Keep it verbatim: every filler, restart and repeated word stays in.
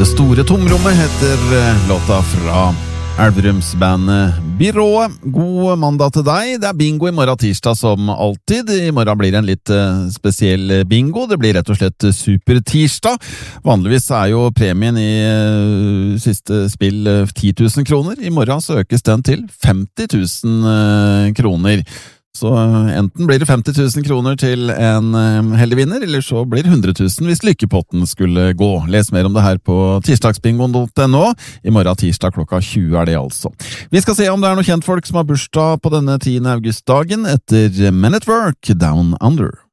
Det store tomrommet heter låta fra Elverumsbandet Byrået. God mandag til deg. Det er bingo i morgen tirsdag som alltid. I morgen blir det en litt spesiell bingo. Det blir rett og slett super tirsdag. Vanligvis er jo premien i siste spill ti tusen kroner. I morgen så økes den til femti tusen kroner. Så enten blir det femti tusen kroner til en heldig vinner, eller så blir det hundre tusen hvis lykkepotten skulle gå. Les mer om det her på tirsdagsbingoen punktum no. I morgen tirsdag klokka tjue er det altså. Vi skal se om det er noen kjentfolk som har bursdag på denne tiende augustdagen etter Men at Work Down Under.